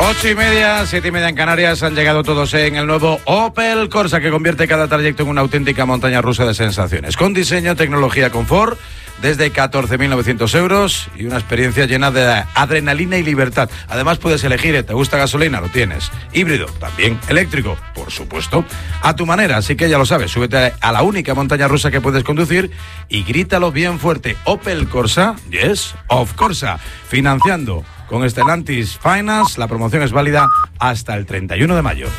8:30, 7:30 en Canarias. Han llegado todos en el nuevo Opel Corsa, que convierte cada trayecto en una auténtica montaña rusa de sensaciones. Con diseño, tecnología, confort, desde 14.900 euros y una experiencia llena de adrenalina y libertad. Además puedes elegir, ¿te gusta gasolina? Lo tienes. Híbrido, también. Eléctrico, por supuesto. A tu manera, así que ya lo sabes. Súbete a la única montaña rusa que puedes conducir y grítalo bien fuerte. Opel Corsa, yes, of Corsa. Financiando con Stellantis Finance. La promoción es válida hasta el 31 de mayo.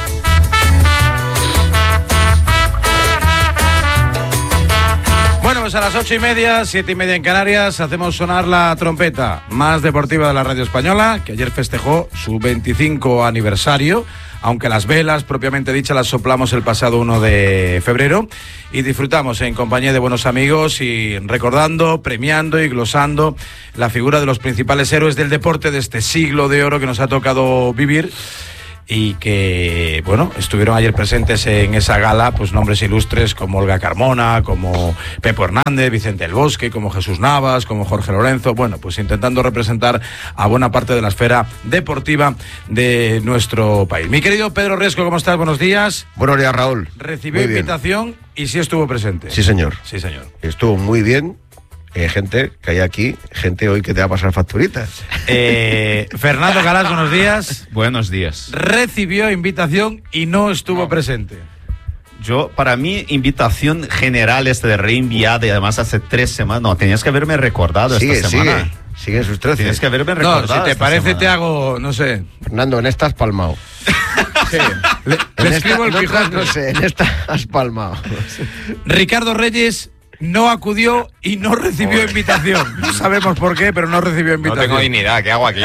Bueno, pues a las 8:30, 7:30 en Canarias, hacemos sonar la trompeta más deportiva de la radio española, que ayer festejó su 25 aniversario, aunque las velas, propiamente dichas, las soplamos el pasado 1 de febrero y disfrutamos en compañía de buenos amigos y recordando, premiando y glosando la figura de los principales héroes del deporte de este siglo de oro que nos ha tocado vivir. Y que, bueno, estuvieron ayer presentes en esa gala, pues nombres ilustres como Olga Carmona, como Pepo Hernández, Vicente El Bosque, como Jesús Navas, como Jorge Lorenzo, bueno, pues intentando representar a buena parte de la esfera deportiva de nuestro país. Mi querido Pedro Riesco, ¿cómo estás? Buenos días. Buenos días, Raúl. ¿Recibió invitación y sí estuvo presente? Sí, señor. Sí, señor. Estuvo muy bien. Gente que hay aquí, gente hoy que te va a pasar facturitas. Fernando Galás, buenos días. Buenos días. Recibió invitación y no estuvo presente. Yo, para mí, invitación general de reenviada y además hace 3 semanas. No, tenías que haberme recordado esta semana. Sigue sus 13. Tienes que haberme recordado. No, si te parece semana. Te hago, no sé. Fernando, en esta has palmado. Sí. Le escribo el Quijote. No sé, en esta has palmado. Ricardo Reyes no acudió y no recibió invitación. No sabemos por qué, pero no recibió invitación. No tengo dignidad, ¿qué hago aquí?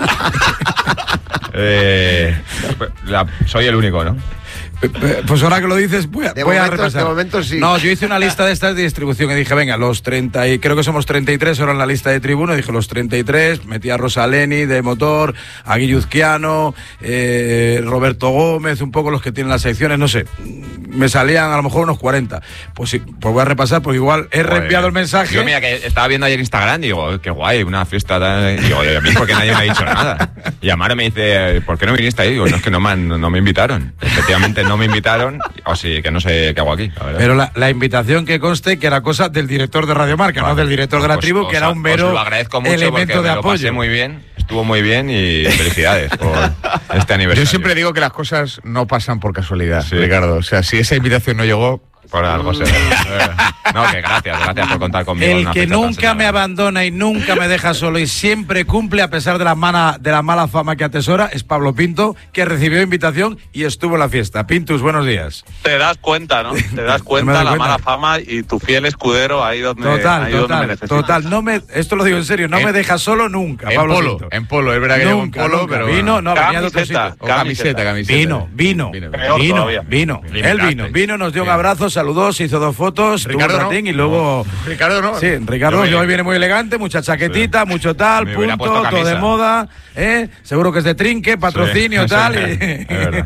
Soy el único, ¿no? Pues ahora que lo dices, voy a repasar. De momento sí. No, yo hice una lista de estas de distribución y dije, venga, los 30, y creo que somos 33 ahora en la lista de tribuno. Dije los 33, metí a Rosaleni de motor, a Guilluzquiano, Roberto Gómez, un poco los que tienen las secciones, no sé. Me salían a lo mejor unos 40. Pues sí, pues voy a repasar porque igual he reenviado el mensaje. Yo, mira, que estaba viendo ayer Instagram y digo, qué guay, una fiesta. Y digo, a mí porque nadie me ha dicho nada. Y Amaro me dice, ¿por qué no viniste ahí? Digo, no, es que no me invitaron. Efectivamente, no me invitaron, o sí, que no sé qué hago aquí. Pero la invitación que conste que era cosa del director de Radio Marca, no del director de la tribu, que era un mero lo agradezco mucho elemento de apoyo. Lo pasé muy bien, estuvo muy bien y felicidades por este aniversario. Yo siempre digo que las cosas no pasan por casualidad, sí. Ricardo. O sea, si esa invitación no llegó, por algo será. No, que gracias por contar conmigo. El que nunca me abandona y nunca me deja solo y siempre cumple a pesar de la mala fama que atesora es Pablo Pinto, que recibió invitación y estuvo en la fiesta. Pintus, buenos días. Te das cuenta, ¿no? Te das cuenta la mala fama y tu fiel escudero ahí donde necesitas. Total, esto lo digo en serio, no me deja solo nunca, Pablo Pinto. En polo, es verdad que llegó en polo, pero vino, no, venía de otro sitio. Camiseta. Vino, nos dio un abrazo, saludó, se hizo 2 fotos, Ricardo tuvo un ratín y luego... Ricardo no. Sí, Ricardo hoy viene muy elegante, mucha chaquetita, mucho tal, me punto, todo de moda, seguro que es de trinque, patrocinio, tal. Es verdad.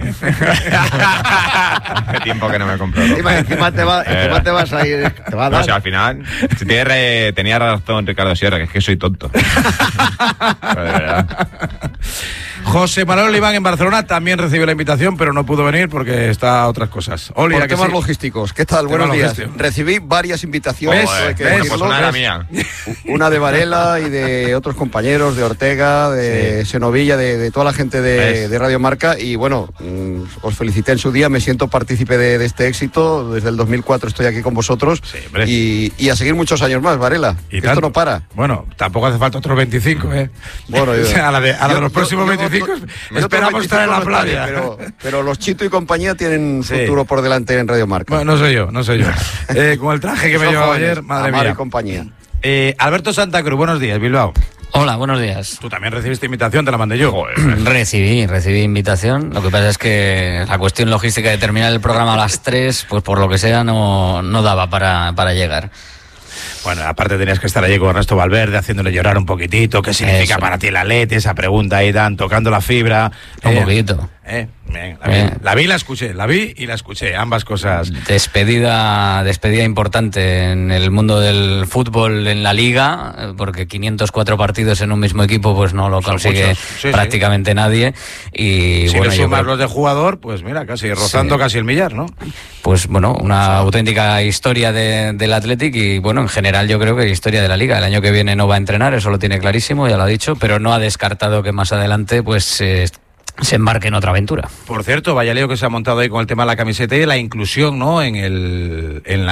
Qué tiempo que no me compro. Encima te vas a ir. Te va a dar. No, si al final, tenía razón Ricardo Sierra, que es que soy tonto. Pero de verdad. José Manuel Oliván en Barcelona también recibió la invitación, pero no pudo venir porque está a otras cosas. Por temas logísticos. ¿Qué tal? Buenos días. Logístico. Recibí varias invitaciones. Pues una era mía. Una de Varela y de otros compañeros, de Ortega, de Senovilla, de toda la gente de Radio Marca. Y bueno, os felicité en su día. Me siento partícipe de este éxito. Desde el 2004 estoy aquí con vosotros. Sí, y a seguir muchos años más, Varela. Esto no para. Bueno, tampoco hace falta otros 25, ¿eh? Bueno, o sea, a la de los próximos 25 esperamos estar en la playa. Pero los Chito y compañía tienen futuro por delante en Radio Marca. Bueno, no soy yo. Con el traje que me llevaba ayer, madre mía. Y compañía. Alberto Santa Cruz, buenos días, Bilbao. Hola, buenos días. Tú también recibiste invitación, te la mandé yo. Recibí invitación. Lo que pasa es que la cuestión logística de terminar el programa a las 3, pues por lo que sea no daba para llegar. Bueno, aparte tenías que estar allí con Ernesto Valverde haciéndole llorar un poquitito. ¿Qué significa para ti el Atleti? Esa pregunta ahí, Dan, tocando la fibra. Un poquito. La vi y la escuché, ambas cosas. Despedida importante en el mundo del fútbol en la Liga, porque 504 partidos en un mismo equipo pues no lo consigue prácticamente nadie. Y si le sumas los de jugador, pues mira, casi rozando casi el millar, ¿no? Pues bueno, una auténtica historia del Athletic y bueno, en general yo creo que historia de la Liga. El año que viene no va a entrenar, eso lo tiene clarísimo, ya lo ha dicho, pero no ha descartado que más adelante pues se embarque en otra aventura. Por cierto, vaya lío que se ha montado ahí con el tema de la camiseta y de la inclusión, ¿no? Es en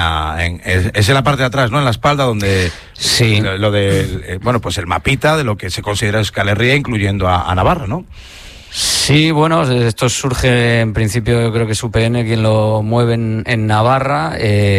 la parte de atrás, ¿no? En la espalda donde lo de pues el mapita de lo que se considera Euskal Herria, incluyendo a Navarra, ¿no? Sí, bueno, esto surge en principio, yo creo que es UPN quien lo mueve en Navarra.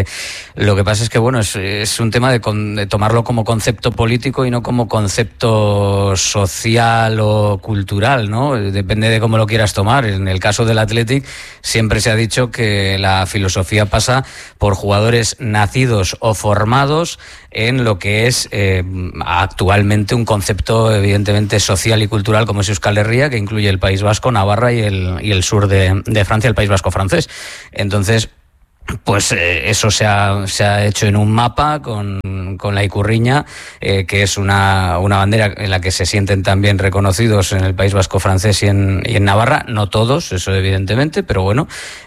Lo que pasa es que, bueno, es un tema de tomarlo como concepto político y no como concepto social o cultural, ¿no? Depende de cómo lo quieras tomar. En el caso del Athletic siempre se ha dicho que la filosofía pasa por jugadores nacidos o formados en lo que es actualmente un concepto evidentemente social y cultural como es Euskal Herria, que incluye el País Vasco, Navarra y el sur de Francia, el País Vasco francés. Entonces, pues eso se ha hecho en un mapa con la Icurriña, que es una bandera en la que se sienten también reconocidos en el País Vasco francés y en Navarra, no todos, eso evidentemente, pero bueno,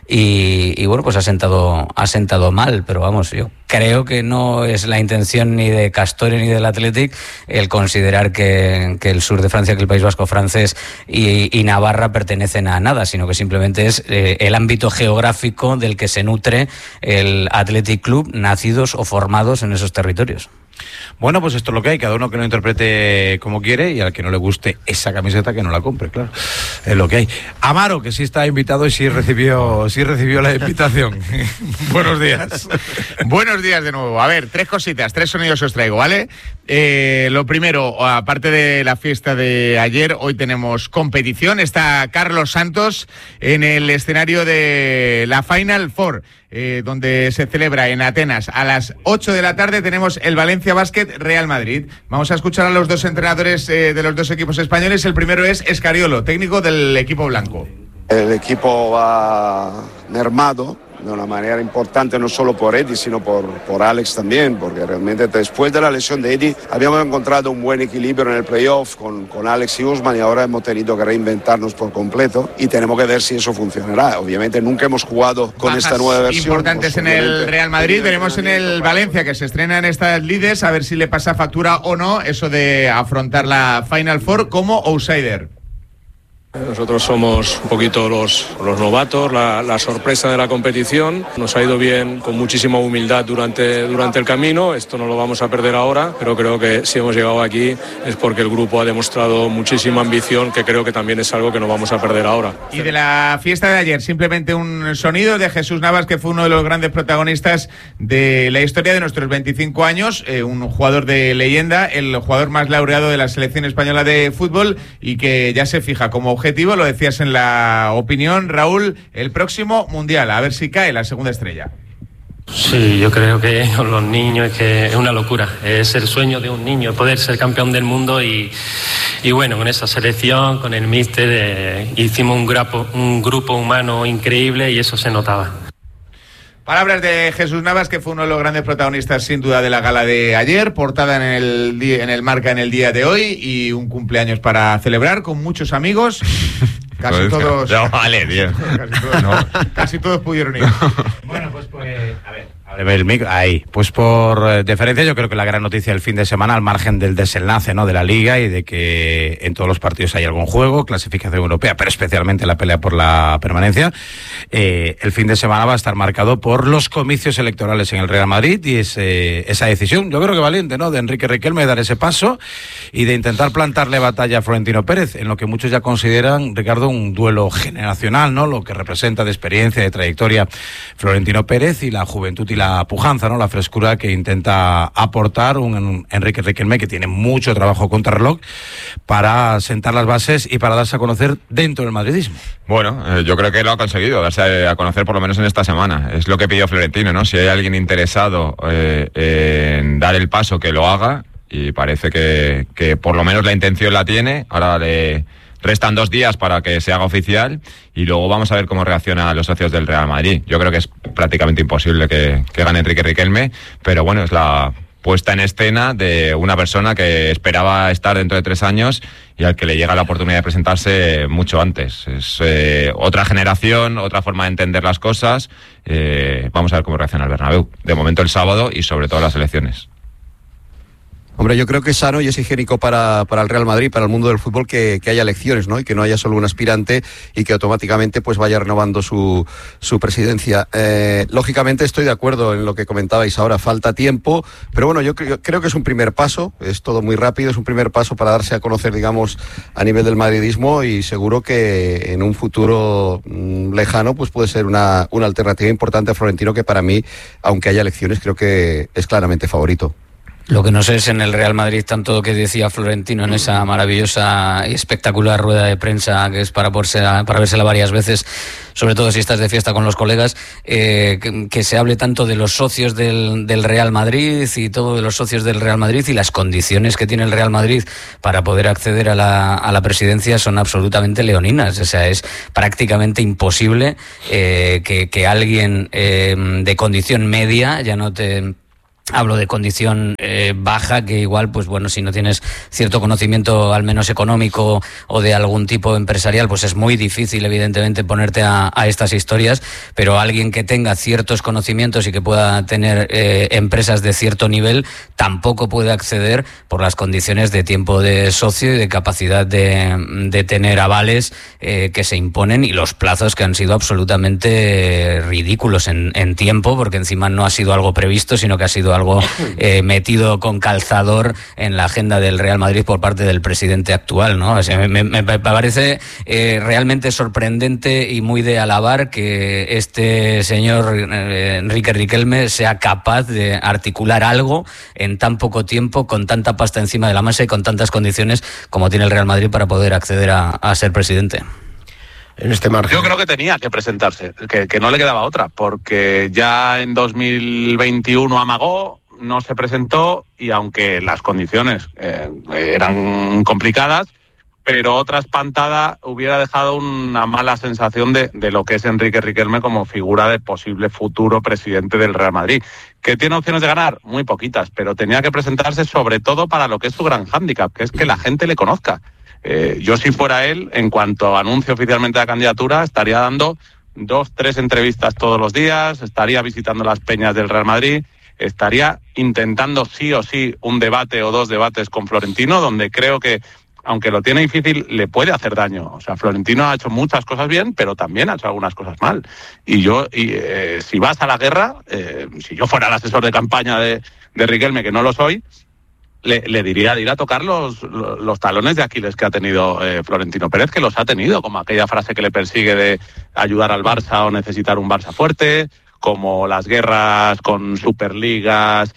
y bueno, pues ha sentado mal, pero vamos, yo creo que no es la intención ni de Castore ni del Athletic el considerar que el sur de Francia, que el País Vasco francés y Navarra pertenecen a nada, sino que simplemente es el ámbito geográfico del que se nutre el Athletic Club, nacidos o formados en esos territorios. Bueno, pues esto es lo que hay, cada uno que lo interprete como quiere y al que no le guste esa camiseta que no la compre, claro, es lo que hay. Amaro, que sí está invitado y sí recibió la invitación. Buenos días. Buenos días de nuevo. A ver, 3 cositas, 3 sonidos os traigo, ¿vale? Lo primero, aparte de la fiesta de ayer, hoy tenemos competición. Está Carlos Santos en el escenario de la Final Four, donde se celebra en Atenas. A las 8 de la tarde tenemos el Valencia Basket Real Madrid. Vamos a escuchar a los dos entrenadores de los dos equipos españoles. El primero es Escariolo, técnico del equipo blanco. El equipo va mermado de una manera importante, no solo por Eddie, sino por Alex también, porque realmente después de la lesión de Eddie habíamos encontrado un buen equilibrio en el playoff con Alex y Usman, y ahora hemos tenido que reinventarnos por completo y tenemos que ver si eso funcionará. Obviamente nunca hemos jugado con bajas esta nueva versión. Importantes pues, en el Real Madrid, veremos en el Valencia, que se estrena en estas lides, a ver si le pasa factura o no eso de afrontar la Final Four como outsider. Nosotros somos un poquito los novatos, la sorpresa de la competición. Nos ha ido bien con muchísima humildad durante el camino. Esto no lo vamos a perder ahora, pero creo que si hemos llegado aquí es porque el grupo ha demostrado muchísima ambición, que creo que también es algo que no vamos a perder ahora. Y de la fiesta de ayer, simplemente un sonido de Jesús Navas, que fue uno de los grandes protagonistas de la historia de nuestros 25 años, un jugador de leyenda, el jugador más laureado de la selección española de fútbol y que ya se fija como objetivo, lo decías en la opinión, Raúl, el próximo Mundial, a ver si cae la segunda estrella. Sí, yo creo que con los niños es que es una locura, es el sueño de un niño poder ser campeón del mundo y bueno, con esa selección, con el míster, hicimos un grupo humano increíble y eso se notaba. Palabras de Jesús Navas, que fue uno de los grandes protagonistas sin duda de la gala de ayer, portada en el Marca en el día de hoy y un cumpleaños para celebrar con muchos amigos. Casi todos. No, vale, tío. Casi todos pudieron ir. Bueno, pues a ver. El micro, ahí. Pues por deferencia, yo creo que la gran noticia del fin de semana, al margen del desenlace, ¿no?, de la Liga y de que en todos los partidos hay algún juego, clasificación europea, pero especialmente la pelea por la permanencia, el fin de semana va a estar marcado por los comicios electorales en el Real Madrid y esa decisión, yo creo que valiente, ¿no?, de Enrique Riquelme, de dar ese paso y de intentar plantarle batalla a Florentino Pérez, en lo que muchos ya consideran, Ricardo, un duelo generacional, ¿no?, lo que representa de experiencia, de trayectoria Florentino Pérez y la juventud y la pujanza, ¿no?, la frescura que intenta aportar un Enrique Riquelme, que tiene mucho trabajo contrarreloj para sentar las bases y para darse a conocer dentro del madridismo. Bueno, yo creo que lo ha conseguido, darse a conocer por lo menos en esta semana. Es lo que pidió Florentino, ¿no? Si hay alguien interesado en dar el paso, que lo haga, y parece que por lo menos la intención la tiene. Ahora le Restan 2 días para que se haga oficial y luego vamos a ver cómo reaccionan los socios del Real Madrid. Yo creo que es prácticamente imposible que gane Enrique Riquelme, pero bueno, es la puesta en escena de una persona que esperaba estar dentro de 3 años y al que le llega la oportunidad de presentarse mucho antes. Es otra generación, otra forma de entender las cosas. Vamos a ver cómo reacciona el Bernabéu. De momento el sábado y sobre todo las elecciones. Hombre, yo creo que es sano y es higiénico para el Real Madrid, para el mundo del fútbol, que haya elecciones, ¿no? Y que no haya solo un aspirante y que automáticamente pues vaya renovando su presidencia. Lógicamente estoy de acuerdo en lo que comentabais ahora, falta tiempo, pero bueno, yo creo que es un primer paso, es todo muy rápido, es un primer paso para darse a conocer, digamos, a nivel del madridismo, y seguro que en un futuro lejano pues puede ser una alternativa importante a Florentino, que para mí, aunque haya elecciones, creo que es claramente favorito. Lo que no sé es en el Real Madrid tanto lo que decía Florentino en esa maravillosa y espectacular rueda de prensa, que es para vérsela varias veces, sobre todo si estás de fiesta con los colegas, que se hable tanto de los socios del Real Madrid y todo de los socios del Real Madrid, y las condiciones que tiene el Real Madrid para poder acceder a la presidencia son absolutamente leoninas. O sea, es prácticamente imposible que alguien de condición media, ya no te hablo de condición baja, que igual, pues bueno, si no tienes cierto conocimiento al menos económico o de algún tipo empresarial, pues es muy difícil evidentemente ponerte a estas historias, pero alguien que tenga ciertos conocimientos y que pueda tener empresas de cierto nivel tampoco puede acceder por las condiciones de tiempo de socio y de capacidad de tener avales que se imponen, y los plazos que han sido absolutamente ridículos en tiempo, porque encima no ha sido algo previsto, sino que ha sido algo metido con calzador en la agenda del Real Madrid por parte del presidente actual, ¿no? O sea, me parece realmente sorprendente y muy de alabar que este señor Enrique Riquelme sea capaz de articular algo en tan poco tiempo, con tanta pasta encima de la mesa y con tantas condiciones como tiene el Real Madrid para poder acceder a ser presidente. En este margen. Yo creo que tenía que presentarse, que no le quedaba otra, porque ya en 2021 amagó, no se presentó, y aunque las condiciones eran complicadas, pero otra espantada hubiera dejado una mala sensación de lo que es Enrique Riquelme como figura de posible futuro presidente del Real Madrid. ¿Que tiene opciones de ganar? Muy poquitas, pero tenía que presentarse sobre todo para lo que es su gran hándicap, que es que la gente le conozca. Yo, si fuera él, en cuanto anuncie oficialmente la candidatura, estaría dando 2-3 entrevistas todos los días, estaría visitando las peñas del Real Madrid, estaría intentando sí o sí un debate o 2 debates con Florentino, donde creo que, aunque lo tiene difícil, le puede hacer daño. O sea, Florentino ha hecho muchas cosas bien, pero también ha hecho algunas cosas mal. Y si vas a la guerra, si yo fuera el asesor de campaña de Riquelme, que no lo soy, le diría de ir a tocar los talones de Aquiles que ha tenido Florentino Pérez, que los ha tenido, como aquella frase que le persigue de ayudar al Barça o necesitar un Barça fuerte, como las guerras con Superligas,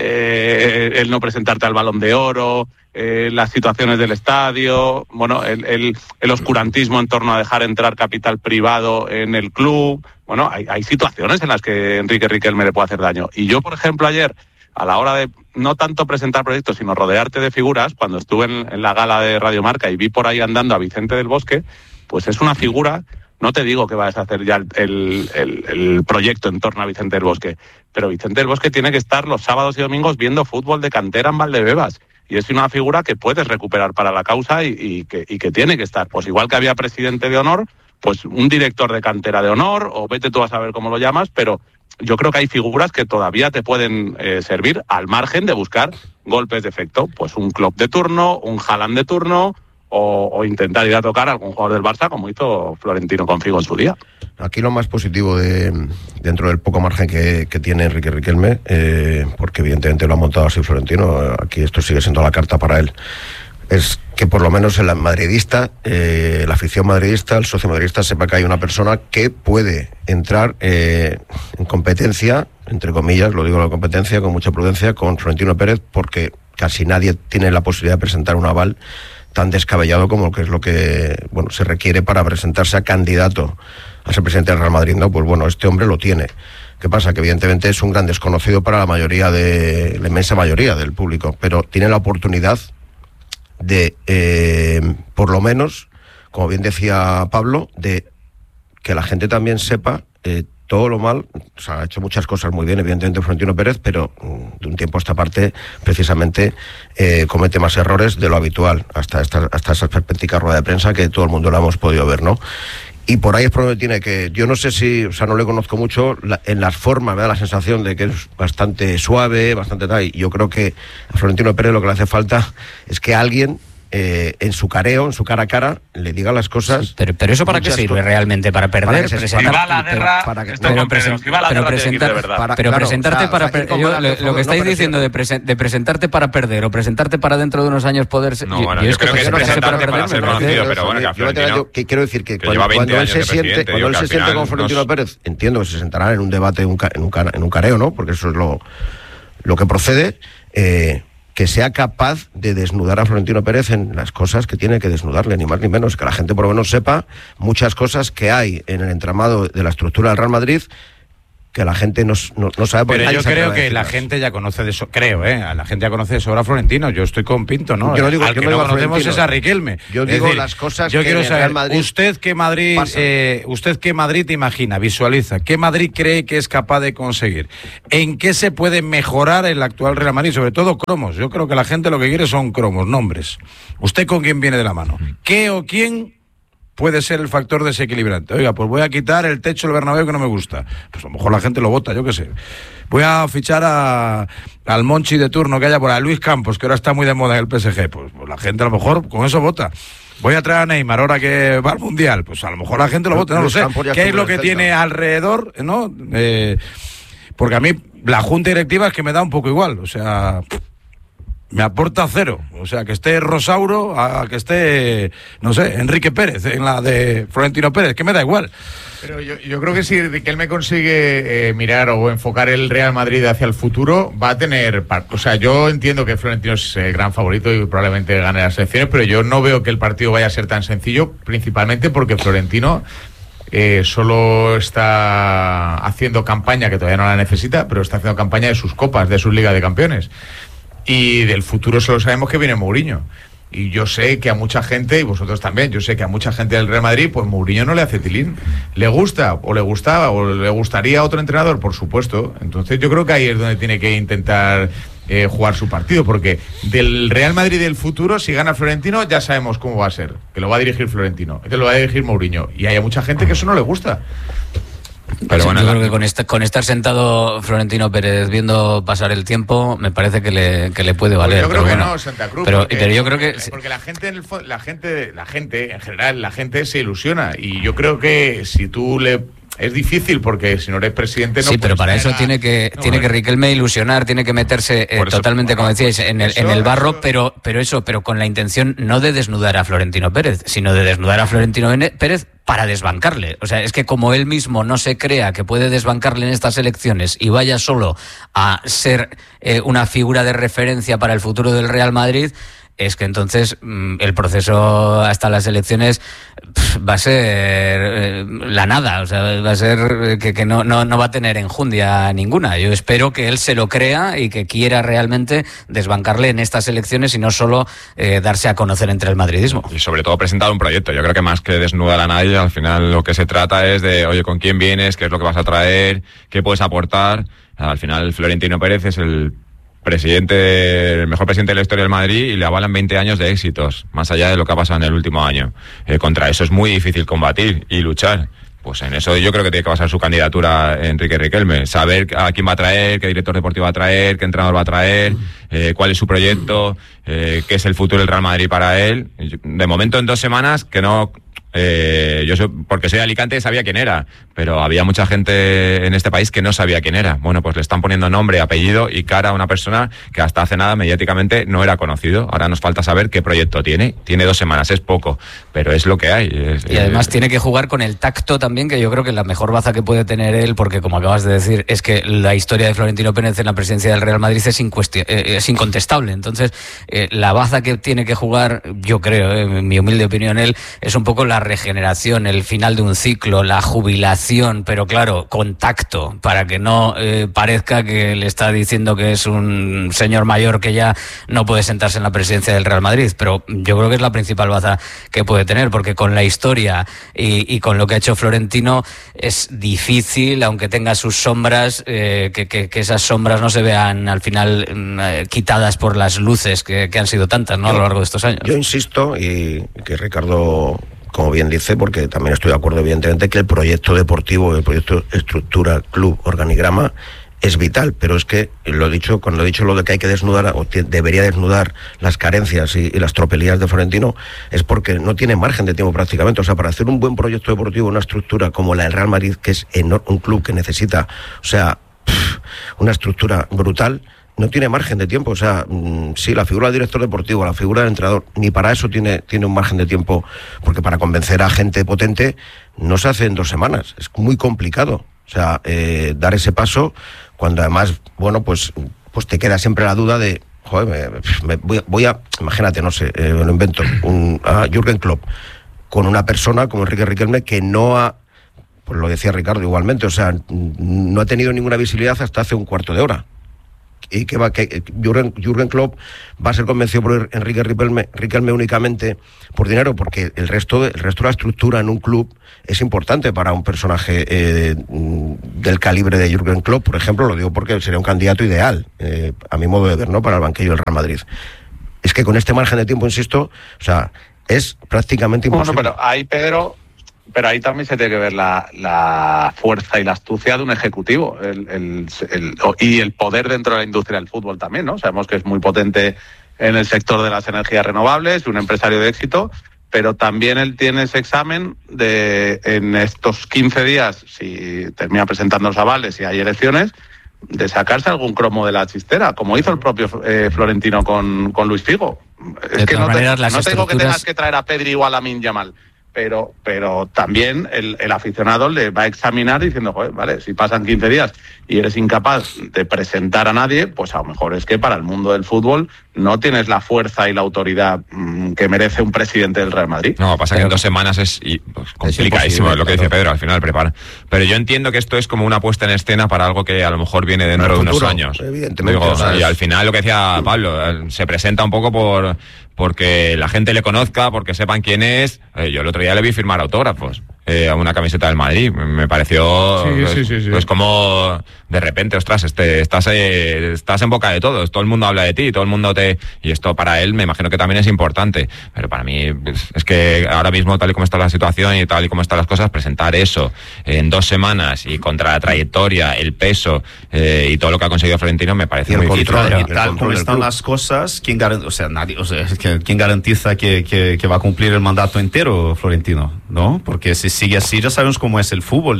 el no presentarte al Balón de Oro, las situaciones del estadio, bueno, el oscurantismo en torno a dejar entrar capital privado en el club. Bueno, hay situaciones en las que Enrique Riquelme le puede hacer daño. Y yo, por ejemplo, ayer, a la hora de no tanto presentar proyectos, sino rodearte de figuras, cuando estuve en la gala de Radio Marca y vi por ahí andando a Vicente del Bosque, pues es una figura, no te digo que vayas a hacer ya el proyecto en torno a Vicente del Bosque, pero Vicente del Bosque tiene que estar los sábados y domingos viendo fútbol de cantera en Valdebebas, y es una figura que puedes recuperar para la causa y que tiene que estar. Pues igual que había presidente de honor, pues un director de cantera de honor, o vete tú a saber cómo lo llamas, pero yo creo que hay figuras que todavía te pueden servir, al margen de buscar golpes de efecto. Pues un Klopp de turno, un Haaland de turno, o intentar ir a tocar a algún jugador del Barça, como hizo Florentino con Figo en su día. Aquí lo más positivo dentro del poco margen que tiene Enrique Riquelme, porque evidentemente lo ha montado así Florentino, aquí esto sigue siendo la carta para él, es que por lo menos el madridista, la afición madridista, el socio madridista sepa que hay una persona que puede entrar en competencia, entre comillas, lo digo la competencia, con mucha prudencia, con Florentino Pérez, porque casi nadie tiene la posibilidad de presentar un aval tan descabellado como que es lo que se requiere para presentarse a candidato a ser presidente del Real Madrid, ¿no? Pues bueno, este hombre lo tiene. ¿Qué pasa? Que evidentemente es un gran desconocido para la inmensa mayoría del público, pero tiene la oportunidad de, por lo menos, como bien decía Pablo, de que la gente también sepa todo lo mal. O sea, ha hecho muchas cosas muy bien, evidentemente, Florentino Pérez, pero de un tiempo a esta parte, precisamente, comete más errores de lo habitual, hasta esa perspectiva rueda de prensa que todo el mundo la hemos podido ver, ¿no? Y por ahí es por donde tiene que... Yo no sé si... O sea, no le conozco mucho. En las formas me da la sensación de que es bastante suave, bastante tal. Y yo creo que a Florentino Pérez lo que le hace falta es que alguien... en su careo, en su cara a cara, le diga las cosas. Sí, pero eso ¿para qué sirve realmente? ¿Para perder? Pero presentarte para perder. Lo que estáis diciendo de presentarte para perder o presentarte para dentro de unos años poder ser. No, bueno, yo creo que es presentarme para ser conocido, pero bueno, que quiero decir que cuando él se siente con Florentino Pérez, entiendo que se sentarán en un debate, en un careo, ¿no? Porque eso es lo que procede. Que sea capaz de desnudar a Florentino Pérez en las cosas que tiene que desnudarle, ni más ni menos, que la gente por lo menos sepa muchas cosas que hay en el entramado de la estructura del Real Madrid que la gente no sabe. Pero yo creo que la gente ya conoce de eso, la gente ya conoce de sobra a Florentino. Yo estoy con Pinto, ¿no? Yo no digo, al que no conocemos es a Riquelme. Yo digo las cosas yo que quiero saber, Real Madrid usted qué Madrid imagina, visualiza, qué Madrid cree que es capaz de conseguir, en qué se puede mejorar el actual Real Madrid, sobre todo cromos. Yo creo que la gente lo que quiere son cromos, nombres. ¿Usted con quién viene de la mano? ¿Qué o quién puede ser el factor desequilibrante? Oiga, pues voy a quitar el techo del Bernabéu que no me gusta. Pues a lo mejor la gente lo vota, yo qué sé. Voy a fichar al Monchi de turno que haya por ahí, Luis Campos, que ahora está muy de moda en el PSG. Pues la gente a lo mejor con eso vota. Voy a traer a Neymar ahora que va al Mundial. Pues a lo mejor la gente lo vota, no lo sé. ¿Qué es lo que tiene alrededor, no? Porque a mí la junta directiva es que me da un poco igual. O sea... me aporta cero, o sea, que esté Rosauro a que esté, no sé, Enrique Pérez en la de Florentino Pérez, que me da igual. Pero yo creo que si Riquelme consigue mirar o enfocar el Real Madrid hacia el futuro, va a tener... O sea, yo entiendo que Florentino es el gran favorito y probablemente gane las elecciones, pero yo no veo que el partido vaya a ser tan sencillo, principalmente porque Florentino... solo está haciendo campaña, que todavía no la necesita, pero está haciendo campaña de sus copas, de sus Ligas de Campeones. Y del futuro solo sabemos que viene Mourinho. Y yo sé que a mucha gente, y vosotros también, yo sé que a mucha gente del Real Madrid, pues Mourinho no le hace tilín. ¿Le gusta? ¿O le gustaba? ¿O le gustaría a otro entrenador? Por supuesto. Entonces yo creo que ahí es donde tiene que intentar jugar su partido, porque del Real Madrid del futuro, si gana Florentino, ya sabemos cómo va a ser. Que lo va a dirigir Florentino, que lo va a dirigir Mourinho. Y hay a mucha gente que eso no le gusta. Pero bueno, yo creo que con estar sentado Florentino Pérez viendo pasar el tiempo, me parece que le puede valer. Yo creo pero que bueno, no, Santa Cruz. pero yo creo que porque la gente en general, la gente se ilusiona, y yo creo que si tú es difícil, porque si no eres presidente no. Sí, pero para eso tiene que Riquelme ilusionar, tiene que meterse totalmente, como decíais, en el barro, pero con la intención no de desnudar a Florentino Pérez, sino de desnudar a Florentino Pérez para desbancarle. O sea, es que como él mismo no se crea que puede desbancarle en estas elecciones y vaya solo a ser una figura de referencia para el futuro del Real Madrid, es que entonces el proceso hasta las elecciones va a ser la nada, o sea, va a ser que no va a tener enjundia ninguna. Yo espero que él se lo crea y que quiera realmente desbancarle en estas elecciones y no solo darse a conocer entre el madridismo. Y sobre todo presentar un proyecto. Yo creo que más que desnudar a nadie, al final lo que se trata es de, oye, ¿con quién vienes? ¿Qué es lo que vas a traer? ¿Qué puedes aportar? Al final Florentino Pérez es el mejor presidente de la historia del Madrid, y le avalan 20 años de éxitos, más allá de lo que ha pasado en el último año. Contra eso es muy difícil combatir y luchar. Pues en eso yo creo que tiene que basar su candidatura Enrique Riquelme. Saber a quién va a traer, qué director deportivo va a traer, qué entrenador va a traer, cuál es su proyecto, qué es el futuro del Real Madrid para él. De momento, en 2 semanas, que no... porque soy de Alicante, sabía quién era, pero había mucha gente en este país que no sabía quién era. Bueno, pues le están poniendo nombre, apellido y cara a una persona que hasta hace nada mediáticamente no era conocido. Ahora nos falta saber qué proyecto tiene. Tiene 2 semanas, es poco, pero es lo que hay. Y además tiene que jugar con el tacto también, que yo creo que la mejor baza que puede tener él, porque como acabas de decir, es que la historia de Florentino Pérez en la presidencia del Real Madrid es incontestable. Entonces, la baza que tiene que jugar, yo creo, en mi humilde opinión, él, es un poco la regeneración, el final de un ciclo, la jubilación, pero claro, con tacto, para que no parezca que le está diciendo que es un señor mayor que ya no puede sentarse en la presidencia del Real Madrid. Pero yo creo que es la principal baza que puede tener, porque con la historia y con lo que ha hecho Florentino es difícil, aunque tenga sus sombras, que esas sombras no se vean al final quitadas por las luces que han sido tantas, ¿no?, a lo largo de estos años. Yo insisto, y que Ricardo, como bien dice, porque también estoy de acuerdo evidentemente, que el proyecto deportivo, el proyecto estructura, club, organigrama, es vital, pero es que cuando he dicho lo de que hay que desnudar, o debería desnudar las carencias y las tropelías de Florentino, es porque no tiene margen de tiempo prácticamente. O sea, para hacer un buen proyecto deportivo, una estructura como la del Real Madrid, que es un club que necesita, o sea, una estructura brutal, no tiene margen de tiempo. O sea, sí, la figura del director deportivo, la figura del entrenador, ni para eso tiene un margen de tiempo, porque para convencer a gente potente no se hace en 2 semanas, es muy complicado. O sea, dar ese paso, cuando además, bueno, pues te queda siempre la duda de, joder, voy a imagínate, no sé, me lo invento, a Jürgen Klopp, con una persona como Enrique Riquelme, que no ha, pues lo decía Ricardo igualmente, o sea, no ha tenido ninguna visibilidad hasta hace un cuarto de hora. Y que Jürgen Klopp va a ser convencido por Enrique Riquelme únicamente por dinero, porque el resto de la estructura en un club es importante para un personaje del calibre de Jürgen Klopp, por ejemplo. Lo digo porque sería un candidato ideal, a mi modo de ver, ¿no?, para el banquillo del Real Madrid. Es que con este margen de tiempo, insisto, o sea, es prácticamente imposible. Bueno, pero ahí, Pedro, pero ahí también se tiene que ver la fuerza y la astucia de un ejecutivo y el poder dentro de la industria del fútbol también, ¿no? Sabemos que es muy potente en el sector de las energías renovables, un empresario de éxito, pero también él tiene ese examen de, en estos 15 días, si termina presentando los avales y hay elecciones, de sacarse algún cromo de la chistera, como hizo el propio Florentino con Luis Figo. Es que no tengo que tengas que traer a Pedri o a Lamine Yamal, pero también el aficionado le va a examinar diciendo, joder, vale, si pasan 15 días y eres incapaz de presentar a nadie, pues a lo mejor es que para el mundo del fútbol no tienes la fuerza y la autoridad que merece un presidente del Real Madrid. No, pasa que en 2 semanas es complicadísimo, es lo que dice Pedro, al final prepara. Pero yo entiendo que esto es como una puesta en escena para algo que a lo mejor viene dentro de unos años. Evidentemente. Y al final lo que decía Pablo, se presenta un poco porque la gente le conozca, porque sepan quién es. Yo el otro día le vi firmar autógrafos a una camiseta del Madrid. Me pareció pues como de repente, ostras, estás en boca de todos, todo el mundo habla de ti, todo el mundo y esto para él me imagino que también es importante, pero para mí es que ahora mismo, tal y como está la situación y tal y como están las cosas, presentar eso en 2 semanas y contra la trayectoria, el peso y todo lo que ha conseguido Florentino me parece muy difícil. Y tal como están las cosas, ¿quién garantiza que va a cumplir el mandato entero Florentino? ¿No? Porque si sigue así, ya sabemos cómo es el fútbol,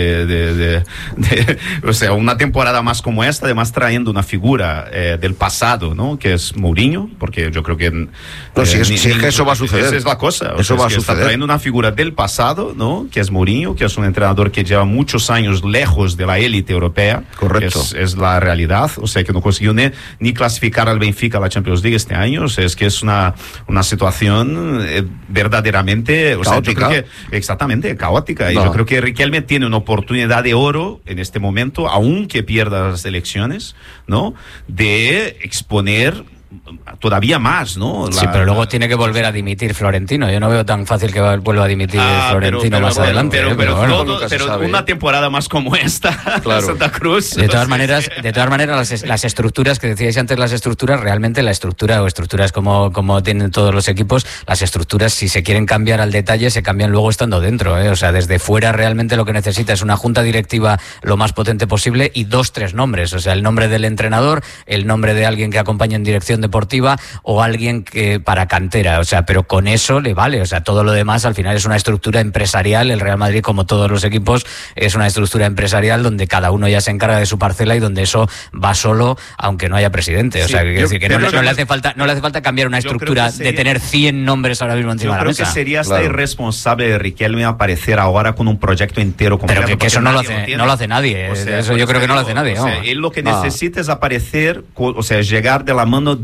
o sea, una temporada más como esta, además trayendo una figura del pasado, ¿no?, que es Mourinho, porque yo creo que es que eso va a suceder. Esa es la cosa. Eso va a suceder. Está trayendo una figura del pasado, ¿no?, que es Mourinho, que es un entrenador que lleva muchos años lejos de la élite europea. Correcto. Es la realidad. O sea, que no consiguió ni clasificar al Benfica a la Champions League este año. O sea, es que es una situación verdaderamente caótica. Exactamente, caótica. Y yo creo que Riquelme tiene una oportunidad de oro en este momento, aunque pierda las elecciones, ¿no?, de exponer todavía más, ¿no? Sí, pero luego tiene que volver a dimitir Florentino. Yo no veo tan fácil que vuelva a dimitir Florentino más adelante. Pero una temporada más como esta, claro. Santa Cruz. De todas maneras, las estructuras que decíais antes, realmente la estructura o estructuras como tienen todos los equipos, las estructuras, si se quieren cambiar al detalle, se cambian luego estando dentro, ¿eh? O sea, desde fuera realmente lo que necesita es una junta directiva lo más potente posible y 2-3 nombres. O sea, el nombre del entrenador, el nombre de alguien que acompañe en dirección deportiva o alguien que para cantera, o sea, pero con eso le vale, o sea, todo lo demás al final es una estructura empresarial. El Real Madrid, como todos los equipos, es una estructura empresarial donde cada uno ya se encarga de su parcela y donde eso va solo, aunque no haya presidente. O sea, que decir que no le hace falta cambiar una estructura de tener 100 nombres ahora mismo encima de la mesa. Yo creo que sería hasta irresponsable de Riquelme aparecer ahora con un proyecto entero completo. Pero que eso no lo hace nadie. O sea, eso yo creo que no lo hace nadie. O sea, él lo que necesita es aparecer, o sea, llegar de la mano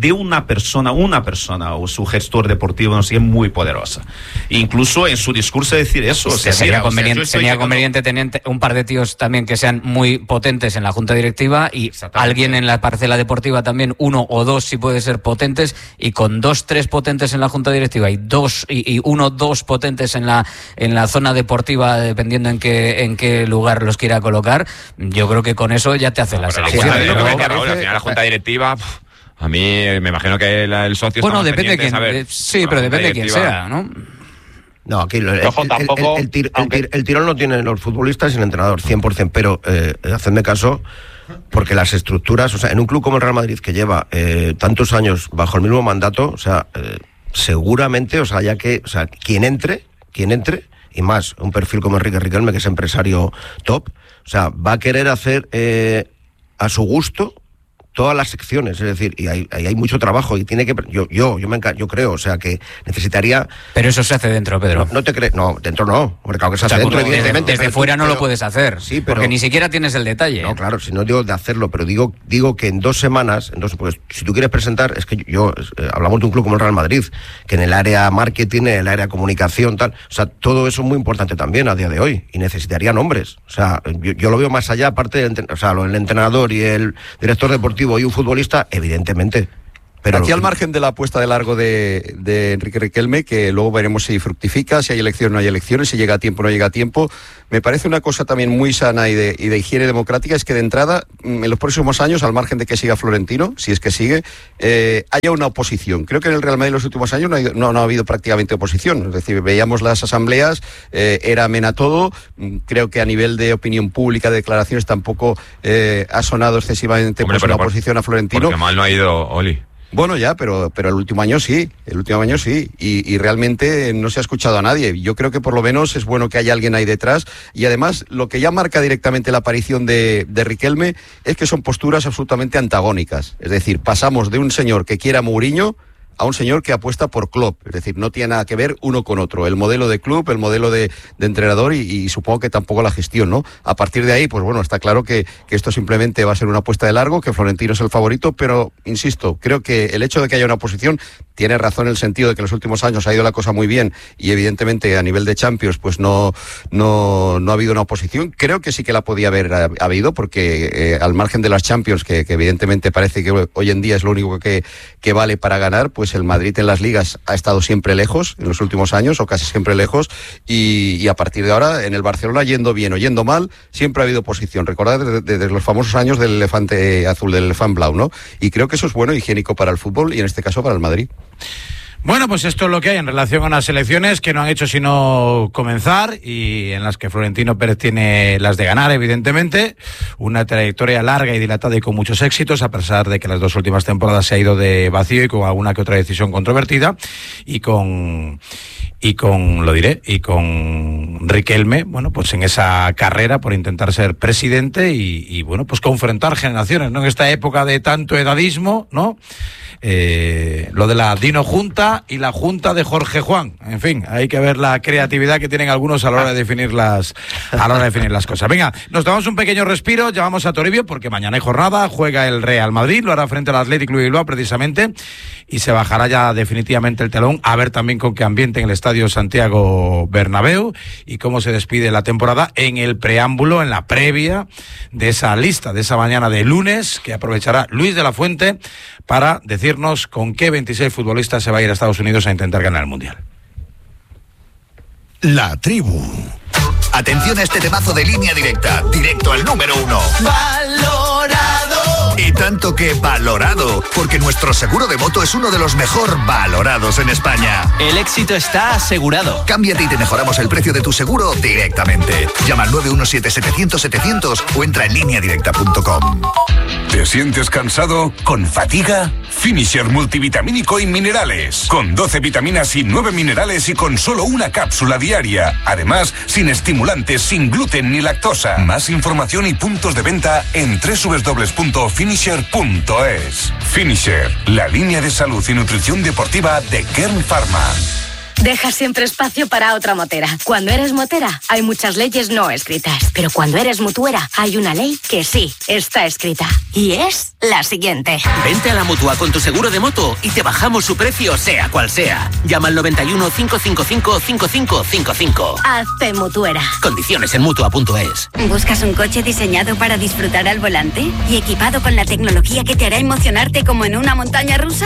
de una persona o su gestor deportivo, no sé, es muy poderosa. Incluso en su discurso decir eso. O sea, sería mira, conveniente tener un par de tíos también que sean muy potentes en la junta directiva y alguien en la parcela deportiva también, 1 o 2 si puede ser potentes, y con 2, 3 potentes en la junta directiva y 1, 2 potentes en la zona deportiva, dependiendo en qué lugar los quiera colocar. Yo creo que con eso ya te hace la selección. Al final la junta directiva, a mí me imagino que el socio... Bueno, depende de quién. Sí, pero depende de quién sea, ¿no? No, aquí el tirón lo tienen los futbolistas y el entrenador, 100%, pero hacedme caso, porque las estructuras, o sea, en un club como el Real Madrid, que lleva tantos años bajo el mismo mandato, o sea, seguramente, o sea, quien entre, y más un perfil como Enrique Riquelme, que es empresario top, o sea, va a querer hacer a su gusto todas las secciones, es decir, y hay mucho trabajo y tiene que... Yo creo, o sea, que necesitaría... Pero eso se hace dentro, Pedro. No te crees, no, dentro no, porque claro que se hace dentro, evidentemente. Desde fuera no lo puedes hacer, sí, porque ni siquiera tienes el detalle. No, claro, si no digo de hacerlo, pero digo que en 2 semanas, pues si tú quieres presentar, es que hablamos de un club como el Real Madrid, que en el área marketing, en el área comunicación, tal, o sea, todo eso es muy importante también a día de hoy, y necesitaría nombres, o sea, yo lo veo más allá, aparte del el entrenador y el director deportivo y un futbolista, evidentemente. Pero aquí al margen de la apuesta de largo de Enrique Riquelme, que luego veremos si fructifica, si hay elecciones o no hay elecciones, si llega a tiempo o no llega a tiempo, me parece una cosa también muy sana y de higiene democrática, es que de entrada, en los próximos años, al margen de que siga Florentino, si es que sigue, haya una oposición. Creo que en el Real Madrid en los últimos años no ha habido prácticamente oposición, es decir, veíamos las asambleas, era amena todo, creo que a nivel de opinión pública, de declaraciones, tampoco ha sonado excesivamente una oposición a Florentino. Porque mal no ha ido Oli. Bueno, ya, pero el último año sí, y realmente no se ha escuchado a nadie. Yo creo que por lo menos es bueno que haya alguien ahí detrás, y además lo que ya marca directamente la aparición de Riquelme es que son posturas absolutamente antagónicas. Es decir, pasamos de un señor que quiere a Mourinho a un señor que apuesta por Klopp, es decir, no tiene nada que ver uno con otro, el modelo de club, el modelo de entrenador y supongo que tampoco la gestión, ¿no? A partir de ahí, pues bueno, está claro que esto simplemente va a ser una apuesta de largo, que Florentino es el favorito, pero insisto, creo que el hecho de que haya una oposición tiene razón en el sentido de que en los últimos años ha ido la cosa muy bien y evidentemente a nivel de Champions pues no ha habido una oposición. Creo que sí que la podía haber habido, porque al margen de las Champions, que evidentemente parece que hoy en día es lo único que vale para ganar, pues el Madrid en las ligas ha estado siempre lejos en los últimos años, o casi siempre lejos, y a partir de ahora en el Barcelona, yendo bien o yendo mal, siempre ha habido oposición. Recordad desde los famosos años del elefante azul, del elefante blau, ¿no? Y creo que eso es bueno, higiénico para el fútbol y en este caso para el Madrid. Bueno, pues esto es lo que hay en relación a unas elecciones que no han hecho sino comenzar y en las que Florentino Pérez tiene las de ganar, evidentemente. Una trayectoria larga y dilatada y con muchos éxitos, a pesar de que las 2 últimas temporadas se ha ido de vacío y con alguna que otra decisión controvertida. Y con Riquelme, bueno, pues en esa carrera por intentar ser presidente y bueno, pues confrontar generaciones, ¿no? En esta época de tanto edadismo, ¿no? Lo de la Dino Junta y la Junta de Jorge Juan. En fin, hay que ver la creatividad que tienen algunos a la hora de definir las cosas. Venga, nos tomamos un pequeño respiro, llamamos a Toribio porque mañana hay jornada, juega el Real Madrid, lo hará frente al Athletic Club de Bilbao precisamente, y se bajará ya definitivamente el telón, a ver también con qué ambiente en el Estadio Santiago Bernabéu y cómo se despide la temporada en el preámbulo, en la previa de esa lista, de esa mañana de lunes que aprovechará Luis de la Fuente para decirnos con qué 26 futbolistas se va a ir a Estados Unidos a intentar ganar el Mundial. La tribu. Atención a este temazo de Línea Directa, directo al número 1. ¡Valorado! Y tanto que valorado, porque nuestro seguro de moto es uno de los mejor valorados en España. El éxito está asegurado. Cámbiate y te mejoramos el precio de tu seguro directamente. Llama al 917-700-700 o entra en lineadirecta.com. ¿Te sientes cansado? ¿Con fatiga? Finisher multivitamínico y minerales. Con 12 vitaminas y 9 minerales y con solo una cápsula diaria. Además, sin estimulantes, sin gluten ni lactosa. Más información y puntos de venta en www.finisher.es. Finisher, la línea de salud y nutrición deportiva de Kern Pharma. Deja siempre espacio para otra motera. Cuando eres motera, hay muchas leyes no escritas. Pero cuando eres mutuera, hay una ley que sí está escrita. Y es la siguiente. Vente a la Mutua con tu seguro de moto y te bajamos su precio, sea cual sea. Llama al 91 555 5555. Hazte mutuera. Condiciones en Mutua.es. ¿Buscas un coche diseñado para disfrutar al volante? ¿Y equipado con la tecnología que te hará emocionarte como en una montaña rusa?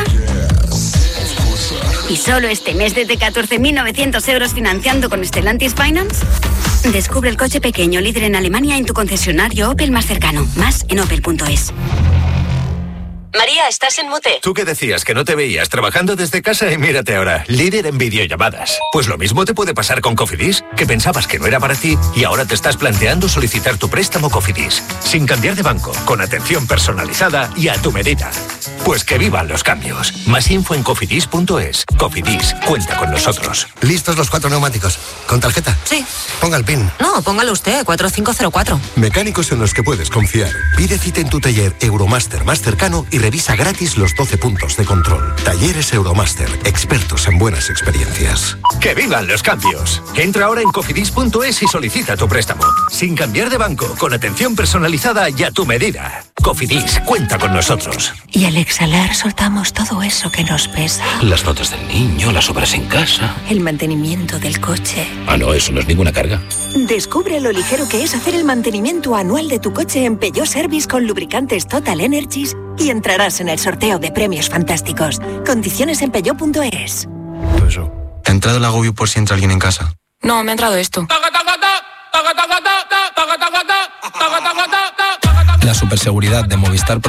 ¿Y solo este mes desde 14.900 euros financiando con Stellantis Finance? Descubre el coche pequeño líder en Alemania en tu concesionario Opel más cercano. Más en opel.es. María, estás en mute. Tú que decías que no te veías trabajando desde casa y mírate ahora, líder en videollamadas. Pues lo mismo te puede pasar con Cofidis, que pensabas que no era para ti y ahora te estás planteando solicitar tu préstamo Cofidis, sin cambiar de banco, con atención personalizada y a tu medida. Pues que vivan los cambios. Más info en cofidis.es. Cofidis, cuenta con nosotros. ¿Listos los 4 neumáticos? ¿Con tarjeta? Sí. Ponga el PIN. No, póngalo usted, 4504. Mecánicos en los que puedes confiar. Pide cita en tu taller Euromaster más cercano y revisa gratis los 12 puntos de control. Talleres Euromaster, expertos en buenas experiencias. ¡Que vivan los cambios! Entra ahora en cofidis.es y solicita tu préstamo. Sin cambiar de banco, con atención personalizada y a tu medida. Cofidis, cuenta con nosotros. Y al exhalar soltamos todo eso que nos pesa. Las notas del niño, las obras en casa. El mantenimiento del coche. Ah, no, eso no es ninguna carga. Descubre lo ligero que es hacer el mantenimiento anual de tu coche en Peugeot Service con lubricantes Total Energies y entrarás en el sorteo de premios fantásticos. Condiciones en peugeot.es. ¿Te ha entrado el agobio por si entra alguien en casa? No, me ha entrado esto. La superseguridad de Movistar